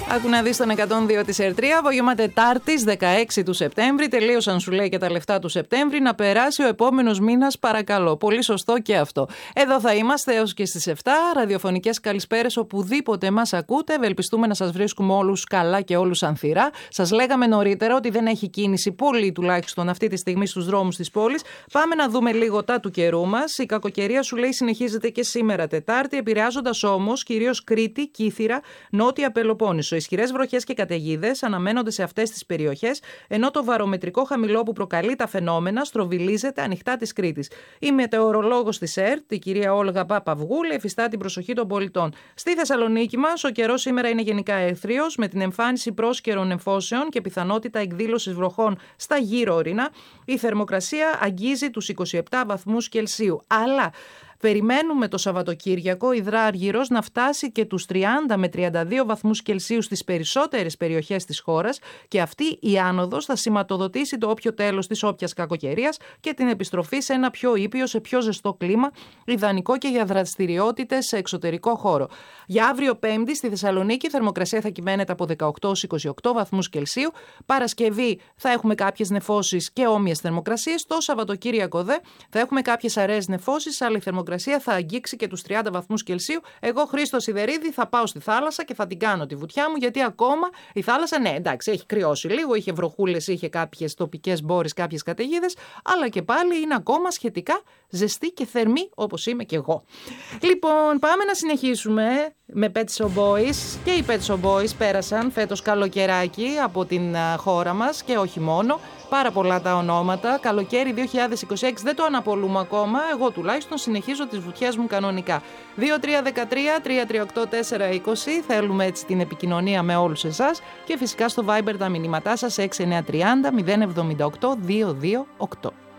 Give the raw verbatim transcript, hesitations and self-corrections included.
Άκου να δεις τον εκατόν δύο της Ερτρία, απόγευμα Τετάρτης δεκαέξι του Σεπτέμβρη. Τελείωσαν, σου λέει, και τα λεφτά του Σεπτέμβρη. Να περάσει ο επόμενος μήνας, παρακαλώ. Πολύ σωστό και αυτό. Εδώ θα είμαστε έως και στις επτά. Ραδιοφωνικές καλησπέρες οπουδήποτε μας ακούτε. Ευελπιστούμε να σας βρίσκουμε όλους καλά και όλους ανθυρά. Σας λέγαμε νωρίτερα ότι δεν έχει κίνηση, πολύ τουλάχιστον αυτή τη στιγμή, στους δρόμους της πόλης. Πάμε να δούμε λίγο τα του καιρού μας. Η κακοκαιρία, σου λέει, συνεχίζεται και σήμερα Τετάρτη, επηρεάζοντας όμως κυρίως Κρήτη, Κύθυρα, Νότια Πελοπόννησο. Ισχυρές βροχές και καταιγίδες αναμένονται σε αυτές τις περιοχές, ενώ το βαρομετρικό χαμηλό που προκαλεί τα φαινόμενα στροβιλίζεται ανοιχτά της Κρήτης. Η μετεωρολόγος της ΕΡΤ, η κυρία Όλγα Παπαυγούλη, εφιστά την προσοχή των πολιτών. Στη Θεσσαλονίκη μας, ο καιρός σήμερα είναι γενικά έθριος, με την εμφάνιση πρόσκαιρων νεφώσεων και πιθανότητα εκδήλωσης βροχών στα γύρω ορεινά. Η θερμοκρασία αγγίζει τους είκοσι επτά βαθμούς Κελσίου. Αλλά περιμένουμε το Σαββατοκύριακο υδράργυρος να φτάσει και τους τριάντα με τριάντα δύο βαθμούς Κελσίου στις περισσότερες περιοχές της χώρας, και αυτή η άνοδος θα σηματοδοτήσει το όποιο τέλος της όποιας κακοκαιρίας και την επιστροφή σε ένα πιο ήπιο, σε πιο ζεστό κλίμα, ιδανικό και για δραστηριότητες σε εξωτερικό χώρο. Για αύριο Πέμπτη στη Θεσσαλονίκη η θερμοκρασία θα κυμαίνεται από δεκαοκτώ έως είκοσι οκτώ βαθμούς Κελσίου. Παρασκευή θα έχουμε κάποιες νεφώσεις και όμοιες θερμοκρασίες. Το Σαββατοκύριακο δε θα έχουμε κάποιες αραιές νεφώσεις, αλλά η θερμοκρασία θα αγγίξει και τους τριάντα βαθμούς Κελσίου. Εγώ, Χρήστος Σιδερίδη, θα πάω στη θάλασσα και θα την κάνω τη βουτιά μου, γιατί ακόμα η θάλασσα, ναι, εντάξει, έχει κρυώσει λίγο, είχε βροχούλες, είχε κάποιες τοπικές μπόρες, κάποιες καταιγίδες, αλλά και πάλι είναι ακόμα σχετικά ζεστή και θερμή, όπως είμαι και εγώ. Λοιπόν, πάμε να συνεχίσουμε με Pet Shop Boys. Και οι Pet Shop Boys πέρασαν φέτος καλοκαιράκι από την χώρα μας και όχι μόνο. Πάρα πολλά τα ονόματα. Καλοκαίρι δύο χιλιάδες είκοσι έξι δεν το αναπολούμε ακόμα. Εγώ τουλάχιστον συνεχίζω τις βουτιές μου κανονικά. δύο τρία ένα τρία τρία τρία οκτώ τέσσερα είκοσι. Θέλουμε έτσι την επικοινωνία με όλους εσάς. Και φυσικά στο Viber τα μηνύματά σας έξι εννιά τρία μηδέν εβδομήντα οκτώ δύο δύο οκτώ.